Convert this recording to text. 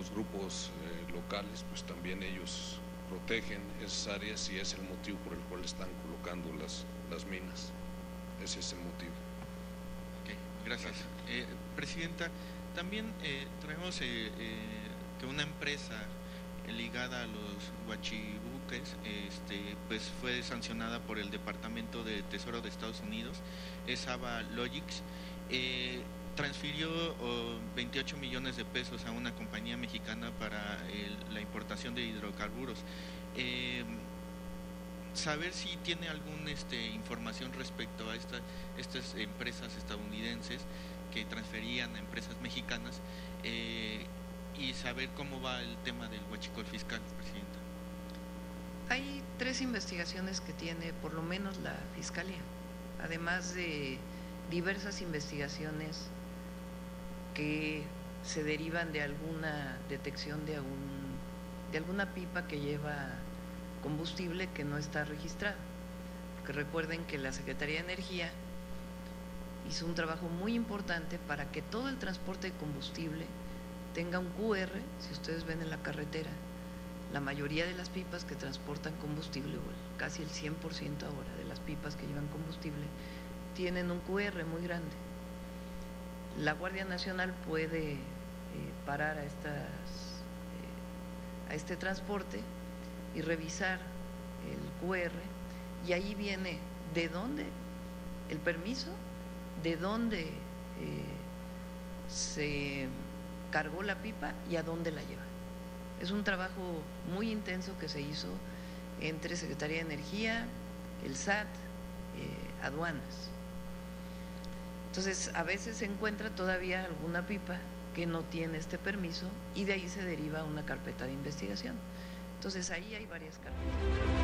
los grupos locales, pues también ellos protegen esas áreas y es el motivo por el cual están colocando las minas. Ese es el motivo. Okay, gracias. Presidenta, también traemos que una empresa ligada a los huachibuques pues fue sancionada por el Departamento de Tesoro de Estados Unidos, es Ava Logics, transfirió 28 millones de pesos a una compañía mexicana para la importación de hidrocarburos. Saber si tiene alguna información respecto a estas empresas estadounidenses que transferían a empresas mexicanas, y saber cómo va el tema del huachicol fiscal, Presidenta. Hay 3 investigaciones que tiene por lo menos la Fiscalía, además de diversas investigaciones que se derivan de alguna detección de alguna pipa que lleva combustible que no está registrado. Porque recuerden que la Secretaría de Energía hizo un trabajo muy importante para que todo el transporte de combustible tenga un QR. Si ustedes ven en la carretera, la mayoría de las pipas que transportan combustible, o casi el 100% ahora de las pipas que llevan combustible, tienen un QR muy grande. La Guardia Nacional puede parar a este transporte y revisar el QR, y ahí viene de dónde el permiso, de dónde se cargó la pipa y a dónde la lleva. Es un trabajo muy intenso que se hizo entre Secretaría de Energía, el SAT, aduanas. Entonces, a veces se encuentra todavía alguna pipa que no tiene este permiso y de ahí se deriva una carpeta de investigación. Entonces, ahí hay varias carpetas.